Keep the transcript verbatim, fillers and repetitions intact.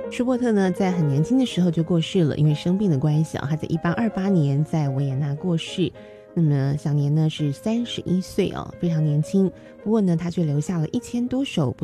舒伯特呢，在很年轻的时候就过世了，因为生病的关系啊，他在一八二八年在维也纳过世，那么享年呢是三十一岁啊，非常年轻。不过呢，他却留下了一千多首